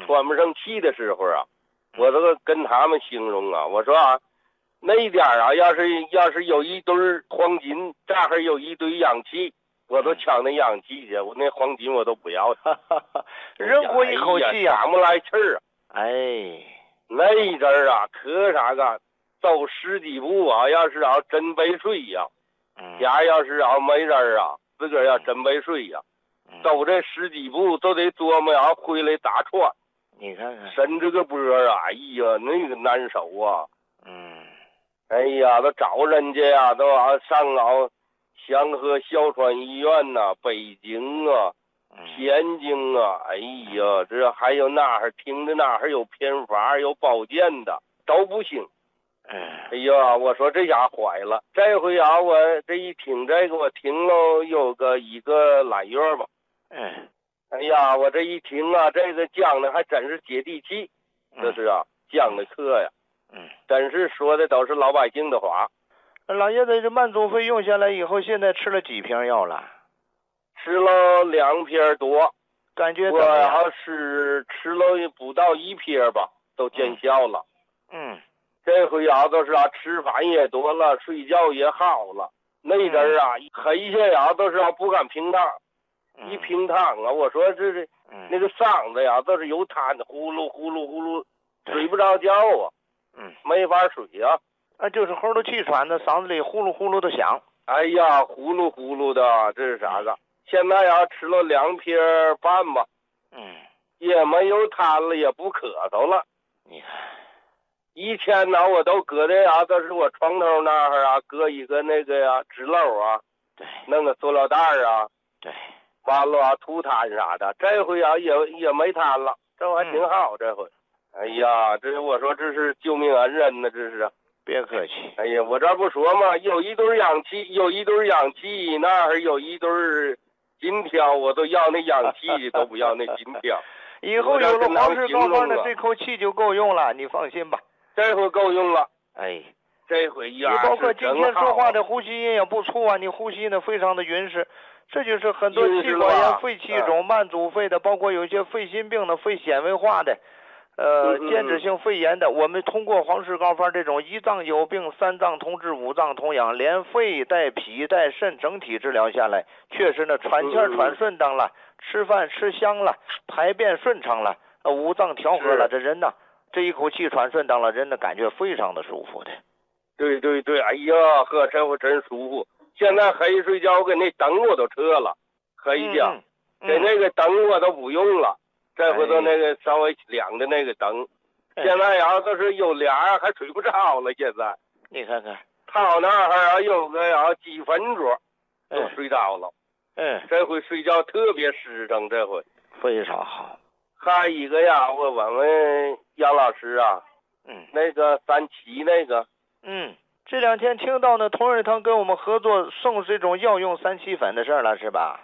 喘不上气的时候啊，我都跟他们形容啊，我说啊，那点啊，要是有一堆黄金，这还有一堆氧气，我都抢那氧气去，我那黄金我都不要了。 人活一口气呀， 上不来气儿啊。 哎， 那一阵儿啊，可啥个，走10几步啊，要是要真杯水呀，家要是要没人啊，自个儿要真杯水呀，走这10几步都得琢磨要回来打喘。 你看看， 伸这个波啊，哎呀，那个难受啊。哎呀，都找人家呀，都上香河小川医院呐、北京啊、天津啊，哎呀，这还有那儿听着那儿有偏方有保健的都不行。哎呀，我说这下坏了，这回啊，我这一听这个，我听了有1个来月吧。哎呀，我这一听啊，这个讲的还真是接地气，这是啊，讲的课呀。真是说的都是老百姓的话。 老爷子，这慢阻肺用下来以后，现在吃了几瓶药了？ 吃了2片多， 感觉怎么样？ 我要是吃了不到1片吧，都见效了。这回啊，都是啊，吃饭也多了，睡觉也好了。那阵儿啊，黑下呀，都是啊不敢平躺，一平躺啊，我说这那个嗓子呀，都是有痰，呼噜呼噜呼噜，睡不着觉啊。没法睡呀。 就是喉咙气喘的，嗓子里呼噜呼噜的响。 哎呀，呼噜呼噜的，这是啥个？现在呀，吃了2片半吧。也没有痰了，也不咳嗽了。 你看， 以前呢，我都搁的呀，都是我床头那儿啊，搁一个那个呀纸篓啊， 对， 弄个塑料袋啊， 对， 完了啊，吐痰啥的。这回啊，也没痰了，这回还挺好。这回，哎呀，这我说这是救命恩人呢，这是。 别客气。 哎呀，我这不说嘛，有一堆氧气，那儿有一堆金条，我都要那氧气，都不要那金条。 以后有了黄氏膏方的这口气就够用了，你放心吧。 这回够用了。 哎， 这回呀， 你包括今天说话的呼吸音也不错啊，你呼吸呢非常的匀实，这就是很多气管炎、肺气肿、慢阻肺的，包括有些肺心病的、肺纤维化的。间质性肺炎的，我们通过黄氏膏方这种1脏有病、3脏同治、5脏同养，连肺带脾带肾整体治疗下来，确实呢喘气喘顺当了，吃饭吃香了，排便顺畅了，5脏调和了，这人呢这一口气喘顺当了，人的感觉非常的舒服的。 对对对，哎呀呵，这回真舒服。现在黑睡觉给那灯我都撤了，黑觉，给那个灯我都不用了。这回头那个稍微亮的那个灯，现在呀都是有俩还睡不着了。现在你看看， 躺那儿啊有个呀几分钟都睡着了。这回睡觉特别实诚，这回非常好。 还一个呀，我问问杨老师啊，那个37那个， 这2天听到呢，同仁堂跟我们合作送这种药用37粉的事了，是吧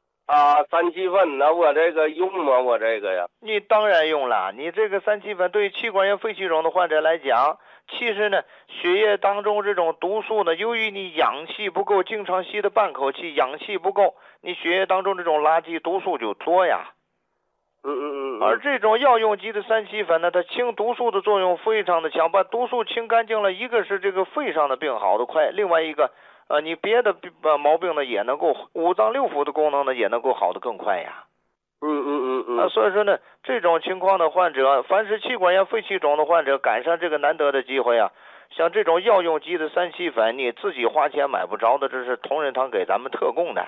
？37粉呢？我这个用吗？我这个呀？ 你当然用了。你这个37粉对于气管炎、肺气肿的患者来讲，其实呢，血液当中这种毒素呢，由于你氧气不够，经常吸的半口气，氧气不够，你血液当中这种垃圾毒素就多呀。而这种药用级的37粉呢，它清毒素的作用非常的强，把毒素清干净了。一个是这个肺上的病好得快，另外一个。你别的毛病呢也能够5脏6腑的功能呢也能够好得更快呀。所以说呢，这种情况的患者，凡是气管炎、肺气肿的患者，赶上这个难得的机会啊，像这种药用级的37粉，你自己花钱买不着的，这是同仁堂给咱们特供的。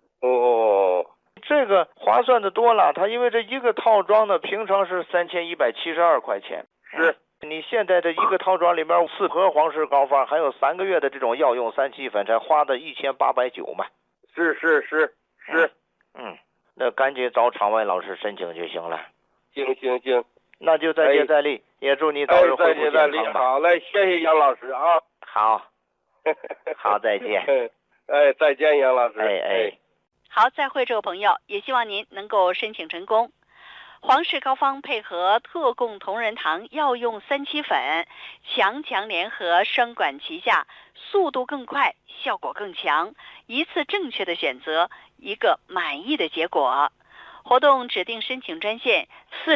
这个划算的多了，它因为这一个套装呢，平常是3172块钱。 是。 你现在这一个套装里面4盒黄氏膏方，还有3个月的这种药用37粉，才花的1890嘛。 是。 那赶紧找场外老师申请就行了。 行。 那就再接再厉，也祝你早日恢复健康吧。 好嘞，谢谢杨老师啊。 好，好，再见。 再见，杨老师。 好，再会，这位朋友，也希望您能够申请成功。黄氏膏方配合特供同仁堂药用37粉，强联合，双管齐下，速度更快，效果更强，一次正确的选择，一个满意的结果。活动指定申请专线